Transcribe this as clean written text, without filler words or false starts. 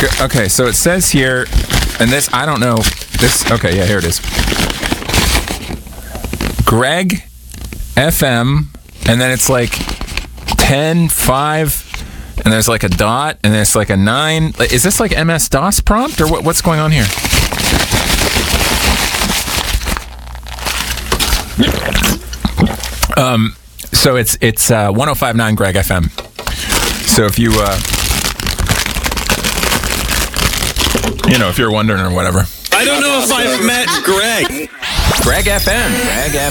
Okay, so it says here, and this, I don't know. This, okay, yeah, here it is. Greg FM, and then it's like 10, 5, and there's like a dot, and there's like a 9. Is this like MS-DOS prompt, or what's going on here? So it's 105.9 Greg FM. So if you if you're wondering or whatever. I don't know if I've met Greg. Greg FM. Greg